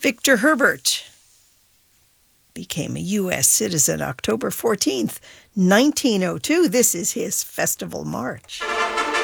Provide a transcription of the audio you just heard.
Victor Herbert became a U.S. citizen October 14th, 1902. This is his Festival March.